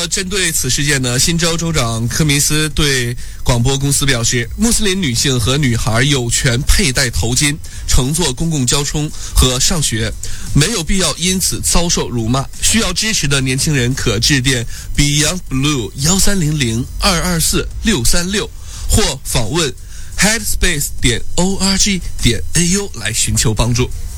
说，针对此事件呢，新州州长科明斯对广播公司表示，穆斯林女性和女孩有权佩戴头巾、乘坐公共交通和上学，没有必要因此遭受辱骂。需要支持的年轻人可致电 Beyond Blue 1300-224-636或访问 headspace.org.au 来寻求帮助。